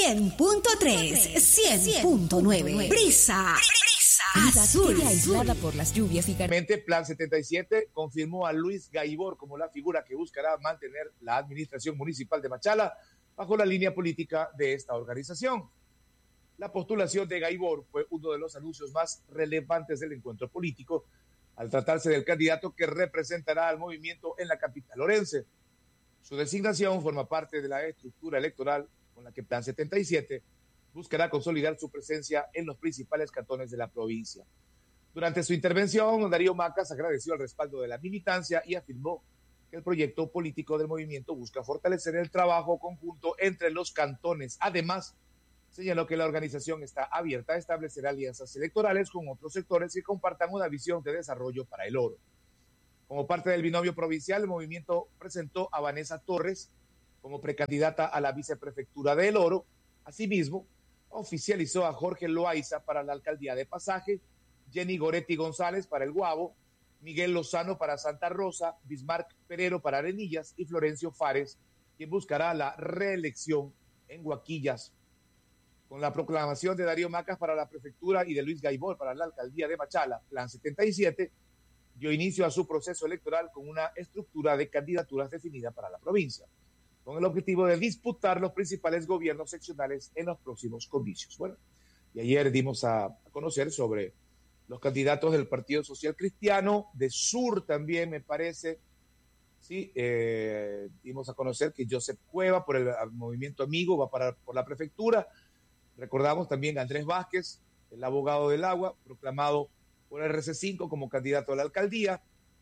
100.3, 100.9. Brisa. Azul. Aislada por las lluvias y Plan 77 confirmó a Luis Gaibor como la figura que buscará mantener la administración municipal de Machala bajo la línea política de esta organización. La postulación de Gaibor fue uno de los anuncios más relevantes del encuentro político, al tratarse del candidato que representará al movimiento en la capital orense. Su designación forma parte de la estructura electoral con la que Plan 77 buscará consolidar su presencia en los principales cantones de la provincia. Durante su intervención, Darío Macas agradeció el respaldo de la militancia y afirmó que el proyecto político del movimiento busca fortalecer el trabajo conjunto entre los cantones. Además, señaló que la organización está abierta a establecer alianzas electorales con otros sectores que compartan una visión de desarrollo para el oro. Como parte del binomio provincial, el movimiento presentó a Vanessa Torres como precandidata a la viceprefectura de El Oro. Asimismo, oficializó a Jorge Loaiza para la alcaldía de Pasaje, Jenny Goretti González para El Guabo, Miguel Lozano para Santa Rosa, Bismarck Perero para Arenillas y Florencio Fares, quien buscará la reelección en Huaquillas. Con la proclamación de Darío Macas para la prefectura y de Luis Gaibor para la alcaldía de Machala, Plan 77 dio inicio a su proceso electoral con una estructura de candidaturas definida para la provincia, con el objetivo de disputar los principales gobiernos seccionales en los próximos comicios. Bueno, y ayer dimos a conocer sobre los candidatos del Partido Social Cristiano, de Sur también, me parece. Sí, dimos a conocer que Joseph Cueva, por el Movimiento Amigo, va por la prefectura. Recordamos también a Andrés Vázquez, el abogado del agua, proclamado por el RC5 como candidato a la alcaldía.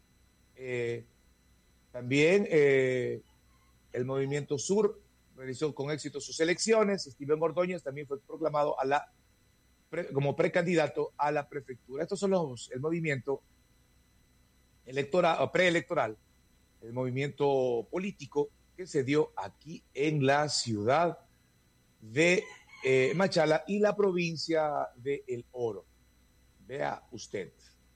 También el Movimiento Sur realizó con éxito sus elecciones. Steven Ordóñez también fue proclamado como precandidato a la prefectura. Estos son el movimiento preelectoral, el movimiento político que se dio aquí en la ciudad de Machala y la provincia de El Oro. Vea usted.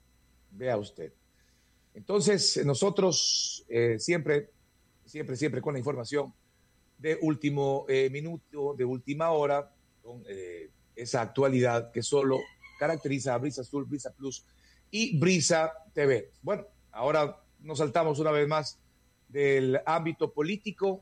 Entonces, nosotros siempre con la información de último minuto, de última hora, con esa actualidad que solo caracteriza a Brisa Azul, Brisa Plus y Brisa TV. Bueno, ahora nos saltamos una vez más del ámbito político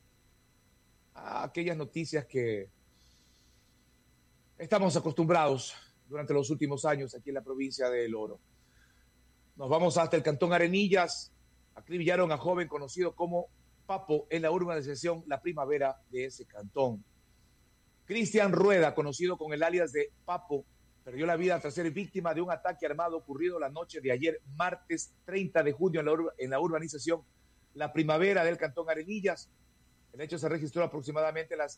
a aquellas noticias que estamos acostumbrados durante los últimos años aquí en la provincia de El Oro. Nos vamos hasta el cantón Arenillas. Acribillaron a joven conocido como Papo en la urbanización La Primavera de ese cantón. Cristian Rueda, conocido con el alias de Papo, perdió la vida tras ser víctima de un ataque armado ocurrido la noche de ayer, martes 30 de junio, en la urbanización La Primavera del cantón Arenillas. El hecho se registró aproximadamente a las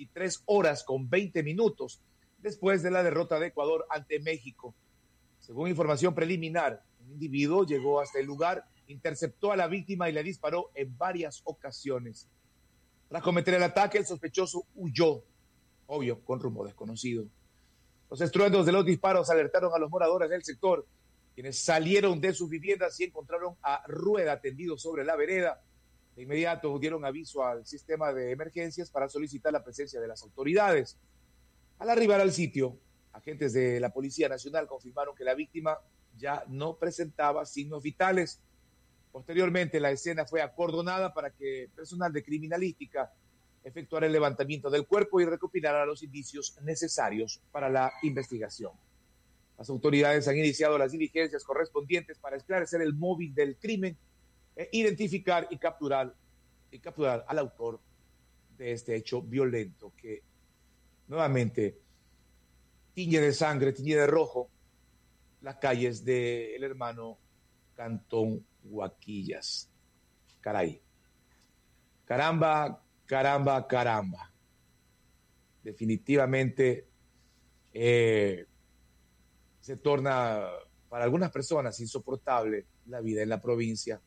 23:20 después de la derrota de Ecuador ante México. Según información preliminar, un individuo llegó hasta el lugar, interceptó a la víctima y le disparó en varias ocasiones. Tras cometer el ataque, el sospechoso huyó, obvio, con rumbo desconocido. Los estruendos de los disparos alertaron a los moradores del sector, quienes salieron de sus viviendas y encontraron a Rueda tendido sobre la vereda. De inmediato dieron aviso al sistema de emergencias para solicitar la presencia de las autoridades. Al arribar al sitio, agentes de la Policía Nacional confirmaron que la víctima ya no presentaba signos vitales. Posteriormente, la escena fue acordonada para que personal de criminalística efectuara el levantamiento del cuerpo y recopilara los indicios necesarios para la investigación. Las autoridades han iniciado las diligencias correspondientes para esclarecer el móvil del crimen, identificar y capturar al autor de este hecho violento que nuevamente tiñe de sangre, tiñe de rojo las calles del hermano Cantón Huaquillas. Caray. Caramba. Definitivamente se torna para algunas personas insoportable la vida en la provincia.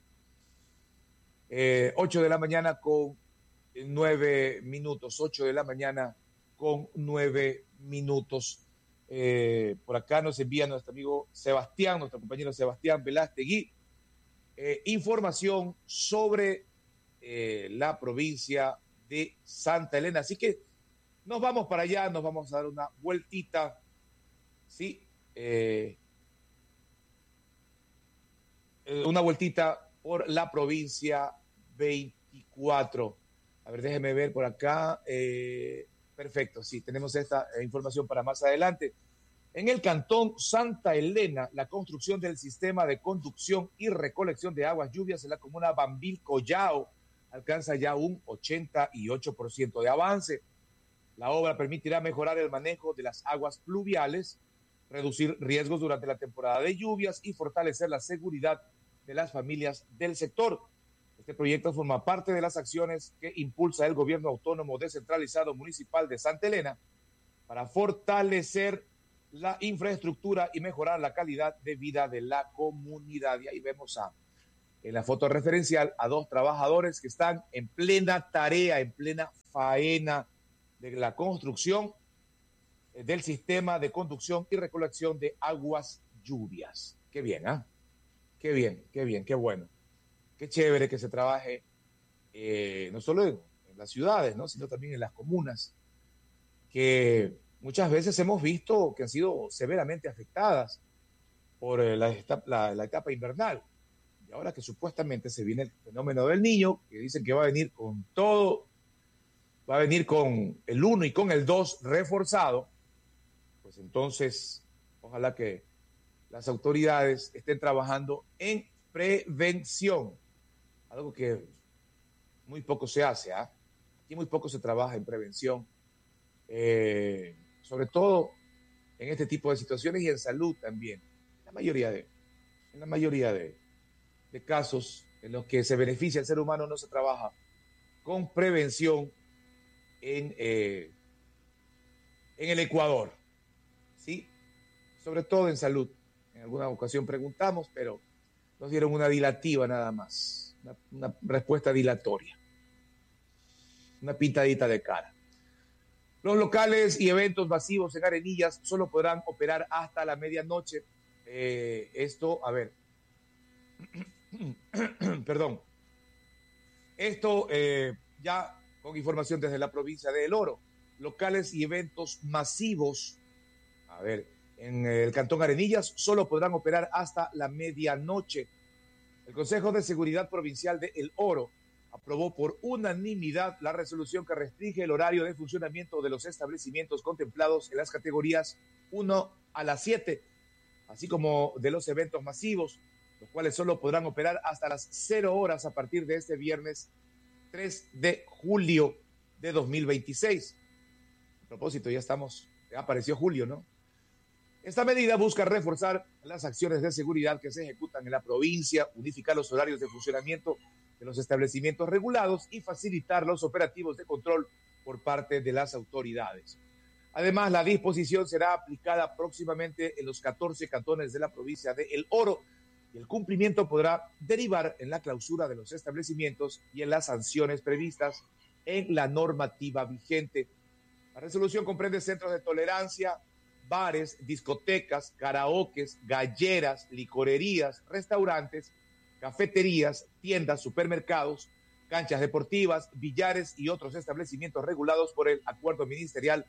8 de la mañana con 9 minutos. 8 de la mañana con 9 minutos. Por acá nos envía nuestro amigo Sebastián, nuestro compañero Sebastián Velástegui, información sobre la provincia de Santa Elena. Así que Nos vamos para allá, nos vamos a dar una vueltita, ¿sí? Una vueltita por la provincia 24. A ver, déjeme ver por acá. Perfecto, sí, tenemos esta información para más adelante. En el cantón Santa Elena, la construcción del sistema de conducción y recolección de aguas lluvias en la comuna Bambil Collao alcanza ya un 88% de avance. La obra permitirá mejorar el manejo de las aguas pluviales, reducir riesgos durante la temporada de lluvias y fortalecer la seguridad de las familias del sector. Este proyecto forma parte de las acciones que impulsa el gobierno autónomo descentralizado municipal de Santa Elena para fortalecer la infraestructura y mejorar la calidad de vida de la comunidad. Y ahí vemos en la foto referencial a dos trabajadores que están en plena tarea, en plena faena de la construcción del sistema de conducción y recolección de aguas lluvias. Qué bien, ¿ah? Qué bien, qué bien, qué bueno. Qué chévere que se trabaje no solo en las ciudades, ¿no?, sino también en las comunas, que muchas veces hemos visto que han sido severamente afectadas por la etapa invernal. Y ahora que supuestamente se viene el fenómeno del Niño, que dicen que va a venir con todo, va a venir con el 1 y con el 2 reforzado, pues entonces ojalá que las autoridades estén trabajando en prevención, algo que muy poco se hace, ¿ah? Aquí muy poco se trabaja en prevención, sobre todo en este tipo de situaciones y en salud también. En la mayoría de casos en los que se beneficia el ser humano no se trabaja con prevención en el Ecuador, ¿sí? Sobre todo en salud. En alguna ocasión preguntamos, pero nos dieron una dilativa nada más, una respuesta dilatoria, una pintadita de cara. Los locales y eventos masivos en Arenillas solo podrán operar hasta la medianoche. Perdón. Esto ya con información desde la provincia de El Oro. Locales y eventos masivos, en el cantón Arenillas solo podrán operar hasta la medianoche. El Consejo de Seguridad Provincial de El Oro aprobó por unanimidad la resolución que restringe el horario de funcionamiento de los establecimientos contemplados en las categorías 1 a las 7, así como de los eventos masivos, los cuales solo podrán operar hasta las 0 horas a partir de este viernes 3 de julio de 2026. A propósito, ya apareció julio, ¿no? Esta medida busca reforzar las acciones de seguridad que se ejecutan en la provincia, unificar los horarios de funcionamiento de los establecimientos regulados y facilitar los operativos de control por parte de las autoridades. Además, la disposición será aplicada próximamente en los 14 cantones de la provincia de El Oro y el cumplimiento podrá derivar en la clausura de los establecimientos y en las sanciones previstas en la normativa vigente. La resolución comprende centros de tolerancia, bares, discotecas, karaokes, galleras, licorerías, restaurantes, cafeterías, tiendas, supermercados, canchas deportivas, billares y otros establecimientos regulados por el Acuerdo Ministerial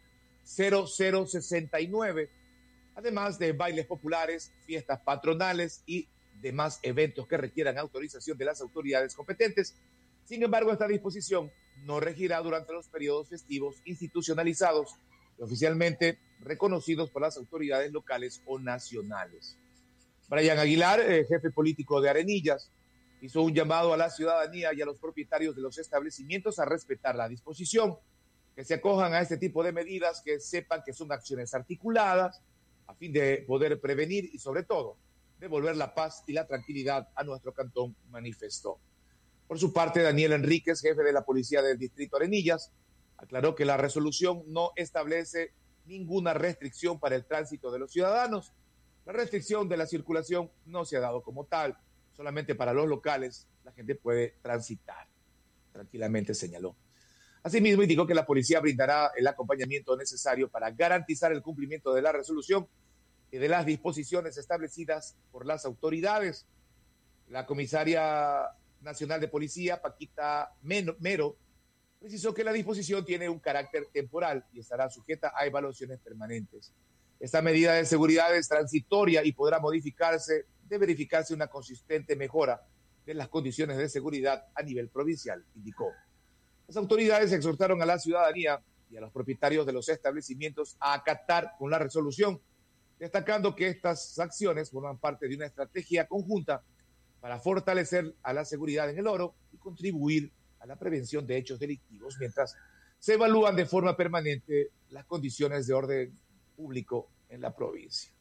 0069, además de bailes populares, fiestas patronales y demás eventos que requieran autorización de las autoridades competentes. Sin embargo, esta disposición no regirá durante los periodos festivos institucionalizados y oficialmente reconocidos por las autoridades locales o nacionales. Brian Aguilar, jefe político de Arenillas, hizo un llamado a la ciudadanía y a los propietarios de los establecimientos a respetar la disposición, que se acojan a este tipo de medidas, que sepan que son acciones articuladas a fin de poder prevenir y, sobre todo, devolver la paz y la tranquilidad a nuestro cantón, manifestó. Por su parte, Daniel Enríquez, jefe de la Policía del Distrito Arenillas, aclaró que la resolución no establece ninguna restricción para el tránsito de los ciudadanos. La restricción de la circulación no se ha dado como tal, solamente para los locales la gente puede transitar, tranquilamente señaló. Asimismo, indicó que la policía brindará el acompañamiento necesario para garantizar el cumplimiento de la resolución y de las disposiciones establecidas por las autoridades. La comisaria nacional de policía, Paquita Mero, precisó que la disposición tiene un carácter temporal y estará sujeta a evaluaciones permanentes. Esta medida de seguridad es transitoria y podrá modificarse de verificarse una consistente mejora de las condiciones de seguridad a nivel provincial, indicó. Las autoridades exhortaron a la ciudadanía y a los propietarios de los establecimientos a acatar con la resolución, destacando que estas acciones forman parte de una estrategia conjunta para fortalecer a la seguridad en el oro y contribuir a la prevención de hechos delictivos, mientras se evalúan de forma permanente las condiciones de orden público en la provincia.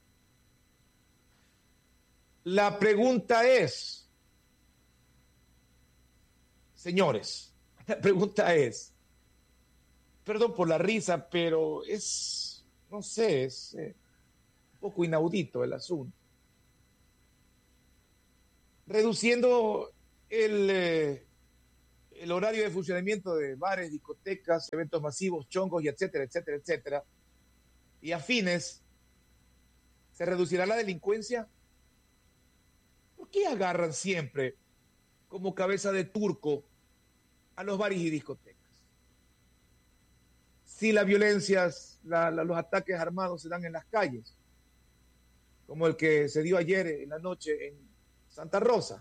La pregunta es, señores, la pregunta es, perdón por la risa, pero es, no sé, es un poco inaudito el asunto. Reduciendo el horario de funcionamiento de bares, discotecas, eventos masivos, chongos y etcétera, etcétera, etcétera, y afines, ¿se reducirá la delincuencia? ¿Por qué agarran siempre como cabeza de turco a los bares y discotecas? Si la violencia, los ataques armados se dan en las calles, como el que se dio ayer en la noche en Santa Rosa.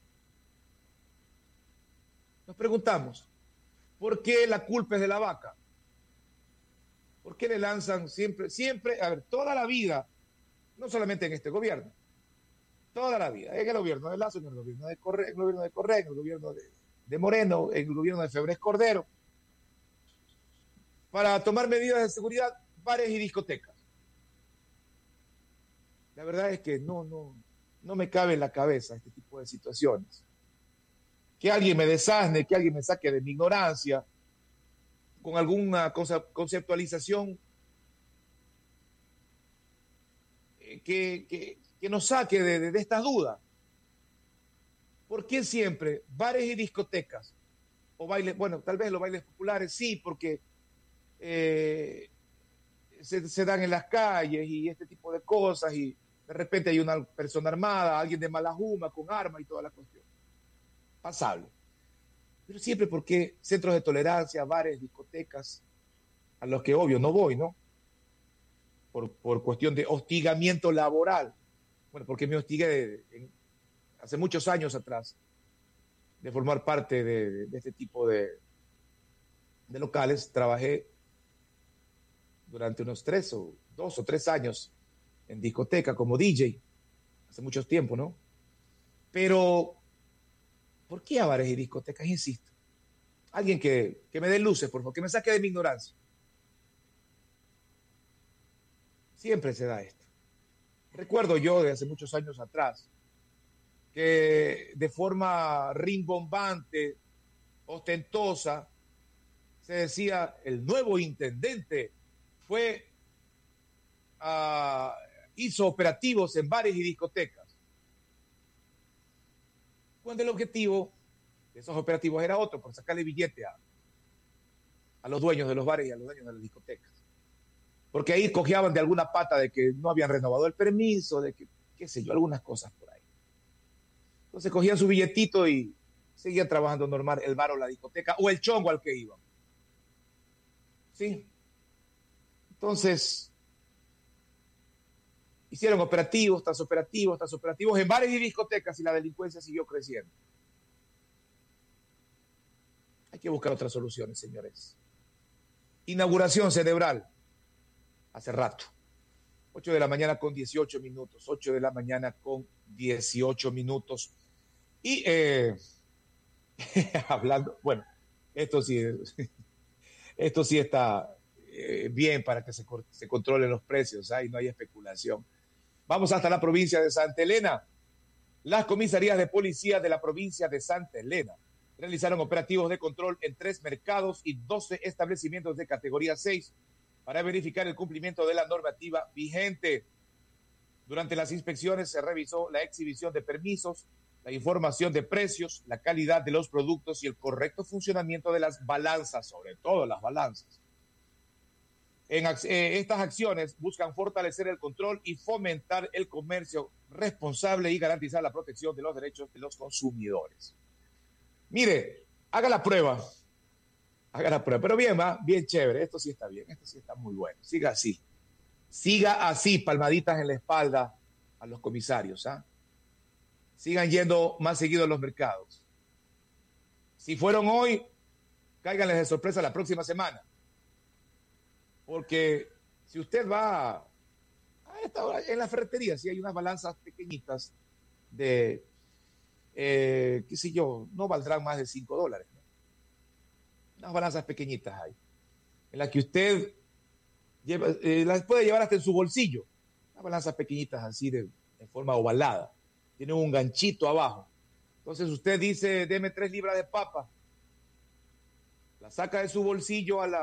Nos preguntamos, ¿por qué la culpa es de la vaca? ¿Por qué le lanzan siempre, a ver, toda la vida, no solamente en este gobierno, toda la vida, en el gobierno de Lazo, en el gobierno de Correa, en el gobierno de Moreno, en el gobierno de Febres Cordero, para tomar medidas de seguridad, bares y discotecas? La verdad es que no me cabe en la cabeza este tipo de situaciones. Que alguien me desasne, que alguien me saque de mi ignorancia, con alguna conceptualización que nos saque de estas dudas. ¿Por qué siempre bares y discotecas o bailes? Bueno, tal vez los bailes populares sí, porque se dan en las calles y este tipo de cosas, y de repente hay una persona armada, alguien de mala juma con arma y toda la cuestión. Pasable. Pero siempre, porque centros de tolerancia, bares, discotecas, a los que obvio no voy, ¿no? Por cuestión de hostigamiento laboral. Bueno, porque me hostigué hace muchos años atrás de formar parte de este tipo de locales. Trabajé durante unos 2 o 3 años en discoteca como DJ, hace mucho tiempo, ¿no? Pero, ¿por qué a bares y discotecas? Insisto. Alguien que me dé luces, por favor, que me saque de mi ignorancia. Siempre se da esto. Recuerdo yo de hace muchos años atrás que de forma rimbombante, ostentosa, se decía: el nuevo intendente hizo operativos en bares y discotecas, cuando el objetivo de esos operativos era otro, por sacarle billete a los dueños de los bares y a los dueños de las discotecas. Porque ahí cojeaban de alguna pata de que no habían renovado el permiso, de que, qué sé yo, algunas cosas por ahí. Entonces cogían su billetito y seguían trabajando normal el bar o la discoteca o el chongo al que iban. ¿Sí? Entonces, hicieron operativos tras operativos tras operativos en bares y discotecas y la delincuencia siguió creciendo. Hay que buscar otras soluciones, señores. Inauguración cerebral. Hace rato. 8 de la mañana con 18 minutos. 8 de la mañana con 18 minutos. Y hablando, bueno, esto sí está bien para que se controlen los precios, y no hay especulación. Vamos hasta la provincia de Santa Elena. Las comisarías de policía de la provincia de Santa Elena realizaron operativos de control en 3 mercados y 12 establecimientos de categoría 6 para verificar el cumplimiento de la normativa vigente. Durante las inspecciones se revisó la exhibición de permisos, la información de precios, la calidad de los productos y el correcto funcionamiento de las balanzas, sobre todo las balanzas. Estas acciones buscan fortalecer el control y fomentar el comercio responsable y garantizar la protección de los derechos de los consumidores. Mire, haga la prueba. haga la prueba. Pero bien, va, bien chévere. Esto sí está bien, esto sí está muy bueno. Siga así. Siga así, palmaditas en la espalda a los comisarios. ¿Ah? Sigan yendo más seguido a los mercados. Si fueron hoy, cáiganles de sorpresa la próxima semana. Porque si usted va a esta hora, en la ferretería, sí hay unas balanzas pequeñitas de, qué sé yo, no valdrán más de $5. ¿No? Unas balanzas pequeñitas hay, en las que usted las puede llevar hasta en su bolsillo. Unas balanzas pequeñitas así de forma ovalada. Tienen un ganchito abajo. Entonces usted dice, deme 3 libras de papa. La saca de su bolsillo a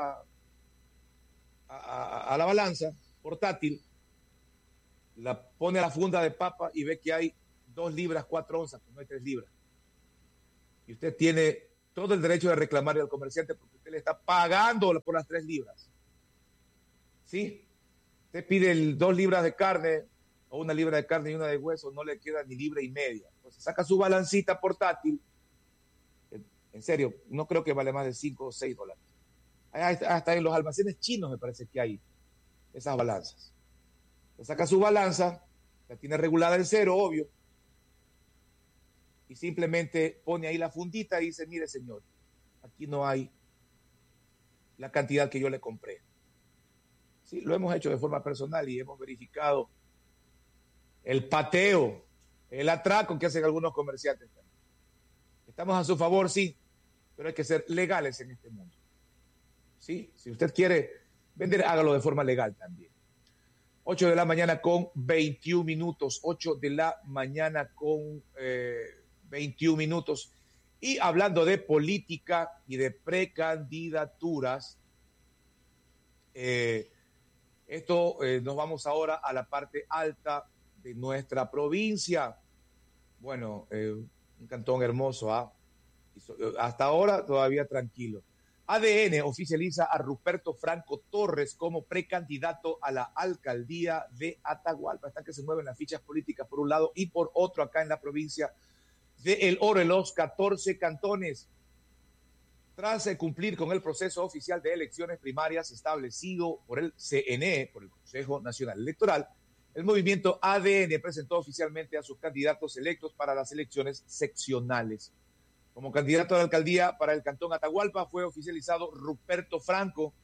la balanza portátil, la pone a la funda de papa y ve que hay 2 libras, 4 onzas, no hay 3 libras. Y usted tiene todo el derecho de reclamarle al comerciante porque usted le está pagando por las 3 libras. ¿Sí? Usted pide 2 libras de carne o 1 libra de carne y 1 de hueso, no le queda ni libra y media. Entonces saca su balancita portátil. En serio, no creo que vale más de $5 o $6. Hasta en los almacenes chinos me parece que hay esas balanzas. Le saca su balanza, la tiene regulada en cero, obvio, y simplemente pone ahí la fundita y dice, mire señor, aquí no hay la cantidad que yo le compré. Sí, lo hemos hecho de forma personal y hemos verificado el pateo, el atraco que hacen algunos comerciantes. Estamos a su favor, sí, pero hay que ser legales en este mundo. ¿Sí? Si usted quiere vender, hágalo de forma legal también. 8 de la mañana con 21 minutos. 8 de la mañana con 21 minutos. Y hablando de política y de precandidaturas, nos vamos ahora a la parte alta de nuestra provincia. Bueno, un cantón hermoso, ¿ah? Hasta ahora todavía tranquilo. ADN oficializa a Ruperto Franco Torres como precandidato a la alcaldía de Atahualpa. Están que se mueven las fichas políticas por un lado y por otro acá en la provincia de El Oro, en los 14 cantones. Tras cumplir con el proceso oficial de elecciones primarias establecido por el CNE, por el Consejo Nacional Electoral, el movimiento ADN presentó oficialmente a sus candidatos electos para las elecciones seccionales. Como candidato a la alcaldía para el cantón Atahualpa fue oficializado Ruperto Franco,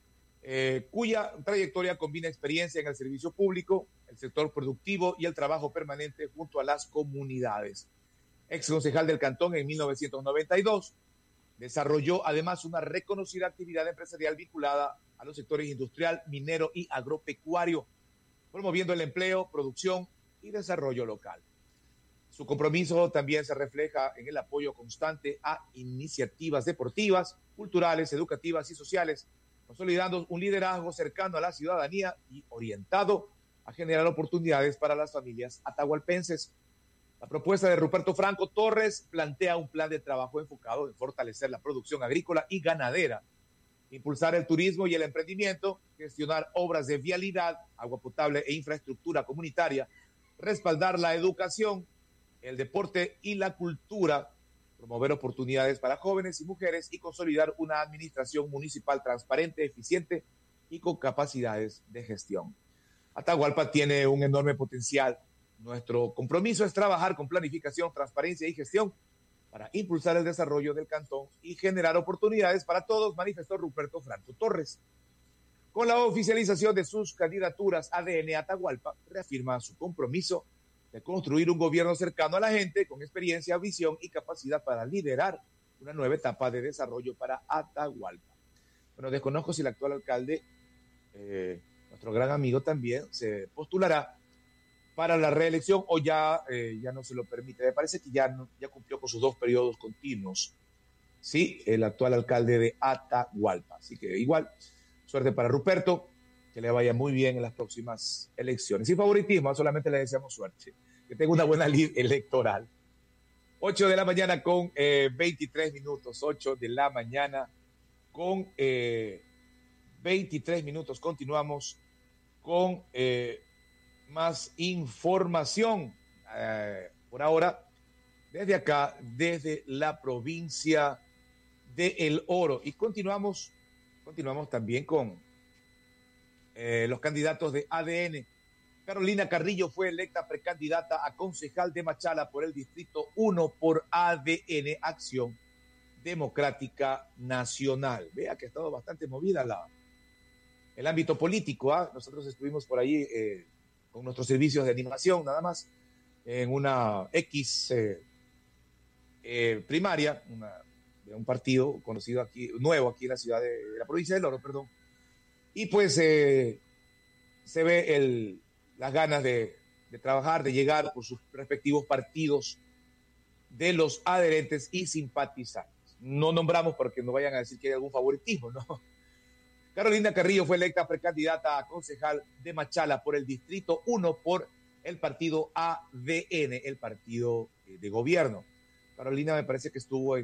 cuya trayectoria combina experiencia en el servicio público, el sector productivo y el trabajo permanente junto a las comunidades. Ex concejal del cantón en 1992, desarrolló además una reconocida actividad empresarial vinculada a los sectores industrial, minero y agropecuario, promoviendo el empleo, producción y desarrollo local. Su compromiso también se refleja en el apoyo constante a iniciativas deportivas, culturales, educativas y sociales, consolidando un liderazgo cercano a la ciudadanía y orientado a generar oportunidades para las familias atahualpenses. La propuesta de Ruperto Franco Torres plantea un plan de trabajo enfocado en fortalecer la producción agrícola y ganadera, impulsar el turismo y el emprendimiento, gestionar obras de vialidad, agua potable e infraestructura comunitaria, respaldar la educación, el deporte y la cultura, promover oportunidades para jóvenes y mujeres y consolidar una administración municipal transparente, eficiente y con capacidades de gestión. Atahualpa tiene un enorme potencial. Nuestro compromiso es trabajar con planificación, transparencia y gestión para impulsar el desarrollo del cantón y generar oportunidades para todos, manifestó Ruperto Franco Torres. Con la oficialización de sus candidaturas, ADN Atahualpa reafirma su compromiso de construir un gobierno cercano a la gente, con experiencia, visión y capacidad para liderar una nueva etapa de desarrollo para Atahualpa. Bueno, desconozco si el actual alcalde, nuestro gran amigo también, se postulará para la reelección o ya no se lo permite. Me parece que ya cumplió con sus 2 periodos continuos, sí, el actual alcalde de Atahualpa. Así que igual, suerte para Ruperto, que le vaya muy bien en las próximas elecciones. Sin favoritismo, solamente le deseamos suerte. Que tenga una buena lid electoral. 8 de la mañana con 23 minutos. 8 de la mañana con 23 minutos. Continuamos con más información. Por ahora, desde acá, desde la provincia de El Oro. Y continuamos también con los candidatos de ADN. Carolina Carrillo fue electa precandidata a concejal de Machala por el Distrito 1 por ADN, Acción Democrática Nacional. Vea que ha estado bastante movida el ámbito político. Nosotros estuvimos por ahí con nuestros servicios de animación, nada más, en una X primaria, de un partido conocido aquí, nuevo aquí en la ciudad de la provincia del Oro, perdón. Y pues se ve las ganas de trabajar, de llegar por sus respectivos partidos de los adherentes y simpatizantes. No nombramos porque no vayan a decir que hay algún favoritismo, ¿no? Carolina Carrillo fue electa precandidata a concejal de Machala por el Distrito 1 por el partido ADN, el partido de gobierno. Carolina me parece que estuvo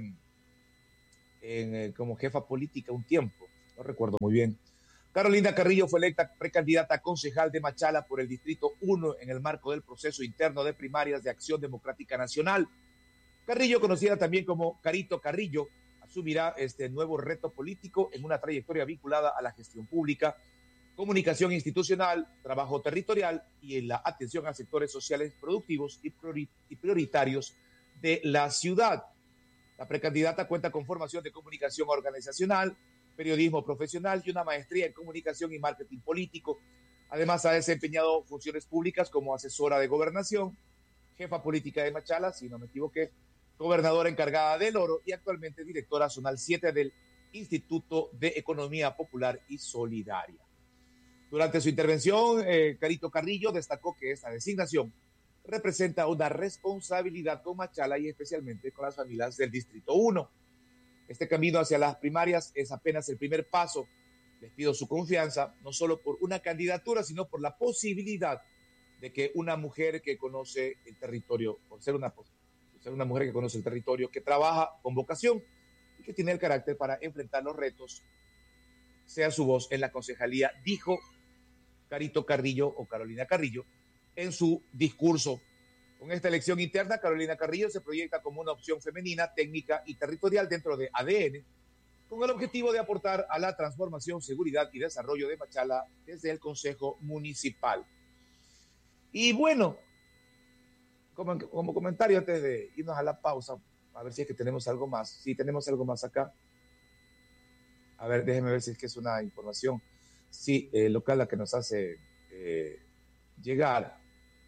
como jefa política un tiempo, no recuerdo muy bien. Carolina Carrillo fue electa precandidata a concejal de Machala por el Distrito 1 en el marco del proceso interno de primarias de Acción Democrática Nacional. Carrillo, conocida también como Carito Carrillo, asumirá este nuevo reto político en una trayectoria vinculada a la gestión pública, comunicación institucional, trabajo territorial y en la atención a sectores sociales productivos y prioritarios de la ciudad. La precandidata cuenta con formación de comunicación organizacional, periodismo profesional y una maestría en comunicación y marketing político. Además, ha desempeñado funciones públicas como asesora de gobernación, jefa política de Machala, si no me equivoqué, gobernadora encargada del Oro y actualmente directora zonal 7 del Instituto de Economía Popular y Solidaria. Durante su intervención, Carito Carrillo destacó que esta designación representa una responsabilidad con Machala y especialmente con las familias del Distrito 1. Este camino hacia las primarias es apenas el primer paso. Les pido su confianza, no solo por una candidatura, sino por la posibilidad de que una mujer que conoce el territorio, por ser una mujer que conoce el territorio, que trabaja con vocación y que tiene el carácter para enfrentar los retos, sea su voz en la concejalía, dijo Carito Carrillo o Carolina Carrillo en su discurso. Con esta elección interna, Carolina Carrillo se proyecta como una opción femenina, técnica y territorial dentro de ADN, con el objetivo de aportar a la transformación, seguridad y desarrollo de Machala desde el Consejo Municipal. Y bueno, como comentario antes de irnos a la pausa, a ver si es que tenemos algo más. Sí, tenemos algo más acá. A ver, déjeme ver si es que es una información local la que nos hace llegar.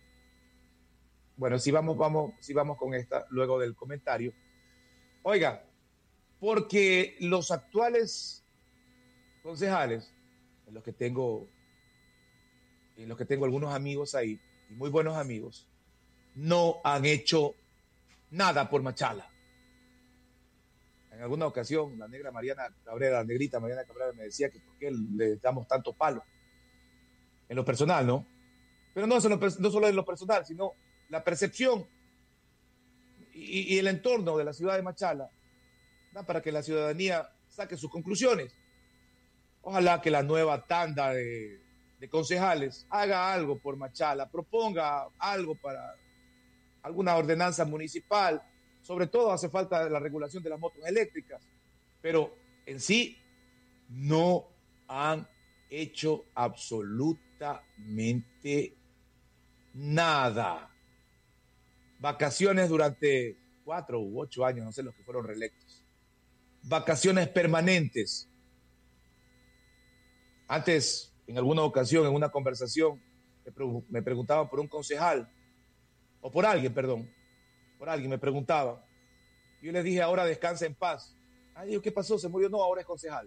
Bueno, si vamos con esta luego del comentario. Oiga, porque los actuales concejales, en los que tengo algunos amigos ahí, y muy buenos amigos, no han hecho nada por Machala. En alguna ocasión, la negrita Mariana Cabrera me decía que por qué le damos tanto palo. En lo personal, ¿no? Pero no solo en lo personal, sino la percepción y el entorno de la ciudad de Machala da para que la ciudadanía saque sus conclusiones. Ojalá que la nueva tanda de concejales haga algo por Machala, proponga algo para alguna ordenanza municipal. Sobre todo hace falta la regulación de las motos eléctricas, pero en sí no han hecho absolutamente nada. Vacaciones durante 4 u 8 años, no sé los que fueron reelectos. Vacaciones permanentes. Antes, en alguna ocasión, en una conversación, me preguntaban por un concejal, o por alguien me preguntaba. Yo les dije, ahora descansa en paz. Digo, ¿qué pasó? ¿Se murió? No, ahora es concejal.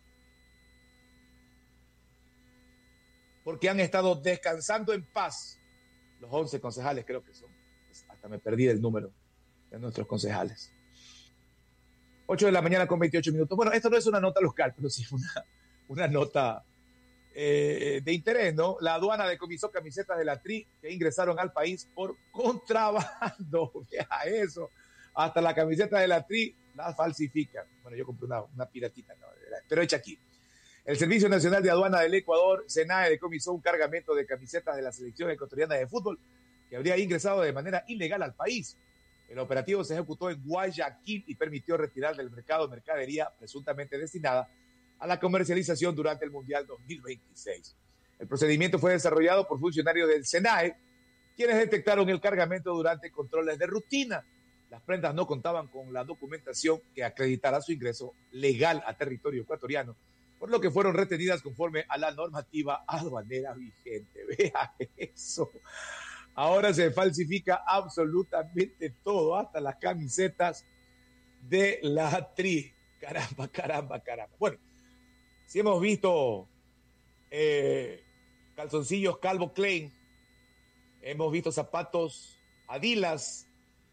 Porque han estado descansando en paz. Los 11 concejales creo que son. Hasta me perdí el número de nuestros concejales. 8 de la mañana con 28 minutos. Bueno, esto no es una nota local, pero sí una nota de interés, ¿no? La aduana decomisó camisetas de la TRI que ingresaron al país por contrabando. Vea eso. Hasta la camiseta de la TRI la falsifican. Bueno, yo compré una piratita, ¿no? Pero hecha aquí. El Servicio Nacional de Aduana del Ecuador, SENAE, decomisó un cargamento de camisetas de la selección ecuatoriana de fútbol que habría ingresado de manera ilegal al país. El operativo se ejecutó en Guayaquil y permitió retirar del mercado mercadería presuntamente destinada a la comercialización durante el Mundial 2026. El procedimiento fue desarrollado por funcionarios del SENAE, quienes detectaron el cargamento durante controles de rutina. Las prendas no contaban con la documentación que acreditara su ingreso legal a territorio ecuatoriano, por lo que fueron retenidas conforme a la normativa aduanera vigente. Vea eso. Ahora se falsifica absolutamente todo, hasta las camisetas de la Tri. Caramba, caramba, caramba. Bueno, si hemos visto calzoncillos Calvin Klein, hemos visto zapatos Adidas,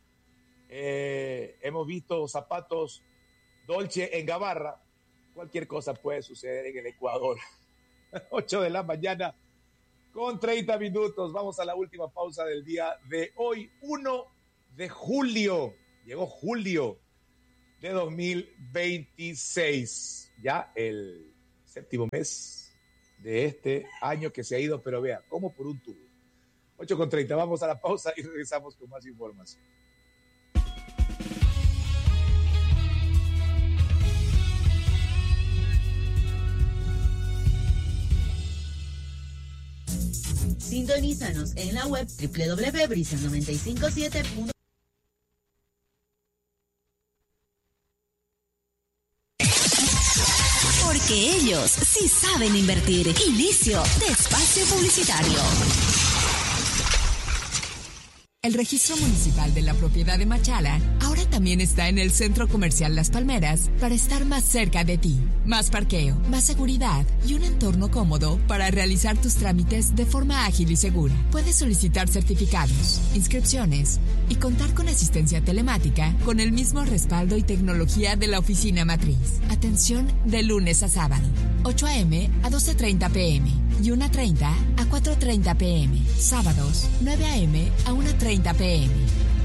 hemos visto zapatos Dolce & Gabbana. Cualquier cosa puede suceder en el Ecuador. 8 de la mañana con 30 minutos. Vamos a la última pausa del día de hoy, 1 de julio. Llegó julio de 2026. Ya el séptimo mes de este año que se ha ido, pero vea, como por un tubo. 8:30, vamos a la pausa y regresamos con más información. Sintonízanos en la web www.brisa957.com. Porque ellos sí saben invertir. Inicio de espacio publicitario. El registro municipal de la propiedad de Machala ahora también está en el Centro Comercial Las Palmeras para estar más cerca de ti. Más parqueo, más seguridad y un entorno cómodo para realizar tus trámites de forma ágil y segura. Puedes solicitar certificados, inscripciones y contar con asistencia telemática con el mismo respaldo y tecnología de la oficina matriz. Atención de lunes a sábado, 8 a.m. a 12:30 p.m. y 1:30 a 4:30 p.m. Sábados, 9 a.m. a 1:30 p.m.